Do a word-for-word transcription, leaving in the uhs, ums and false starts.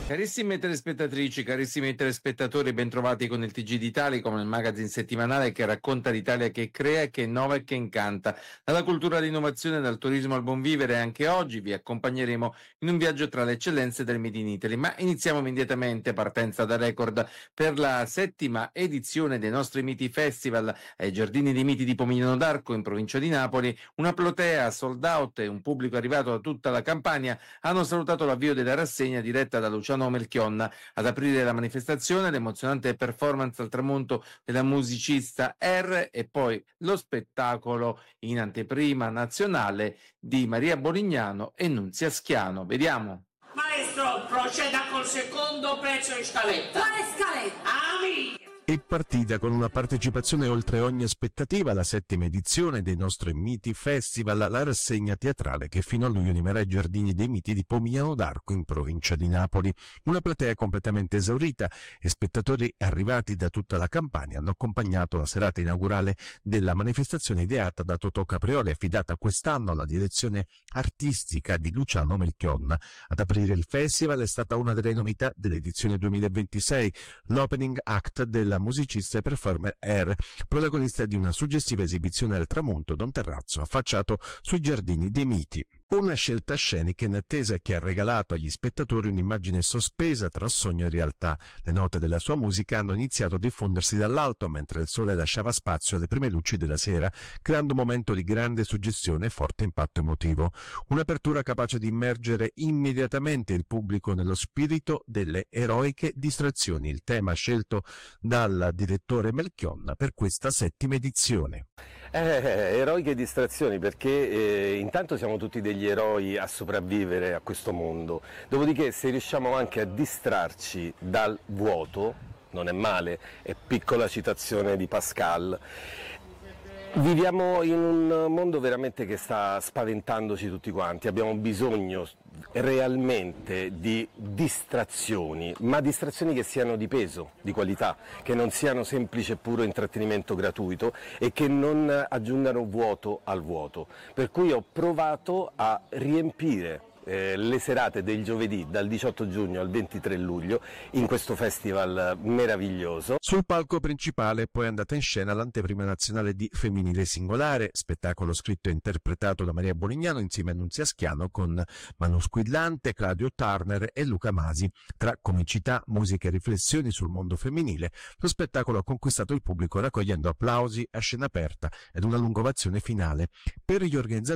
Carissime telespettatrici, carissimi telespettatori, bentrovati con il T G d'Italicom, il magazine settimanale che racconta l'Italia che crea, che innova e che incanta. Dalla cultura all'innovazione, dal turismo al buon vivere, anche oggi vi accompagneremo in un viaggio tra le eccellenze del Made in Italy. Ma iniziamo immediatamente, partenza da record, per la settima edizione dei nostri Miti Festival ai Giardini dei Miti di Pomigliano d'Arco in provincia di Napoli. Una platea sold out e un pubblico arrivato da tutta la Campania hanno salutato l'avvio della rassegna diretta da Luciano Melchionna. Ad aprire la manifestazione l'emozionante performance al tramonto della musicista R e poi lo spettacolo in anteprima nazionale di Maria Bolignano e Nunzia Schiano. Vediamo. Maestro, proceda col secondo pezzo in scaletta. Quale scaletta? Ami! È partita con una partecipazione oltre ogni aspettativa la settima edizione dei nostri Miti Festival, la rassegna teatrale che fino a luglio animerà i Giardini dei Miti di Pomigliano d'Arco in provincia di Napoli. Una platea completamente esaurita e spettatori arrivati da tutta la Campania hanno accompagnato la serata inaugurale della manifestazione ideata da Totò Caprioli, affidata quest'anno alla direzione artistica di Luciano Melchionna. Ad aprire il festival è stata una delle novità dell'edizione duemilaventisei, l'opening act della musicista e performer R, protagonista di una suggestiva esibizione al tramonto da un terrazzo affacciato sui Giardini dei Miti. Una scelta scenica in attesa che ha regalato agli spettatori un'immagine sospesa tra sogno e realtà. Le note della sua musica hanno iniziato a diffondersi dall'alto mentre il sole lasciava spazio alle prime luci della sera, creando un momento di grande suggestione e forte impatto emotivo. Un'apertura capace di immergere immediatamente il pubblico nello spirito delle eroiche distrazioni, il tema scelto dal direttore Melchionna per questa settima edizione. Eh, eroiche distrazioni perché eh, intanto siamo tutti degli eroi a sopravvivere a questo mondo, dopodiché se riusciamo anche a distrarci dal vuoto, non è male, è piccola citazione di Pascal. Viviamo in un mondo veramente che sta spaventandoci tutti quanti, abbiamo bisogno realmente di distrazioni, ma distrazioni che siano di peso, di qualità, che non siano semplice e puro intrattenimento gratuito e che non aggiungano vuoto al vuoto. Per cui ho provato a riempire Eh, le serate del giovedì dal diciotto giugno al ventitré luglio in questo festival meraviglioso. Sul palco principale è poi andata in scena l'anteprima nazionale di Femminile Singolare, spettacolo scritto e interpretato da Maria Bolignano insieme a Nunzia Schiano con Manu Squillante, Claudio Turner e Luca Masi. Tra comicità, musica e riflessioni sul mondo femminile, lo spettacolo ha conquistato il pubblico raccogliendo applausi a scena aperta ed una lunga ovazione finale. Per gli organizzatori